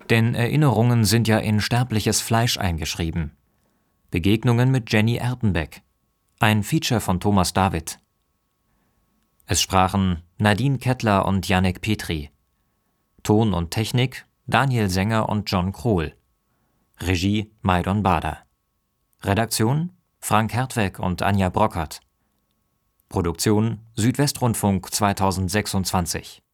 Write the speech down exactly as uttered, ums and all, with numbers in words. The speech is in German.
Denn Erinnerungen sind ja in sterbliches Fleisch eingeschrieben. Begegnungen mit Jenny Erpenbeck. Ein Feature von Thomas David. Es sprachen Nadine Kettler und Janek Petri. Ton und Technik Daniel Sänger und John Krohl. Regie Maidon Bader. Redaktion Frank Hertweg und Anja Brockert. Produktion Südwestrundfunk zweitausendsechsundzwanzig